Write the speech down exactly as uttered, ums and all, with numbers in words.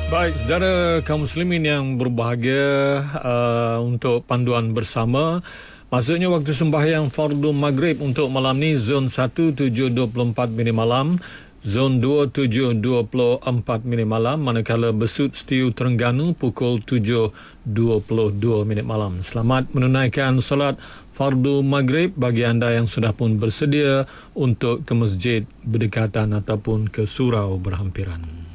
Baik, saudara kaum muslimin yang berbahagia, uh, untuk panduan bersama. Maksudnya waktu sembahyang fardu maghrib untuk malam ni zon satu tujuh dua puluh empat minit malam, zon dua tujuh dua puluh empat minit malam, manakala Besut Setiu Terengganu pukul tujuh dua puluh dua minit malam. Selamat menunaikan solat fardu maghrib bagi anda yang sudah pun bersedia untuk ke masjid berdekatan ataupun ke surau berhampiran.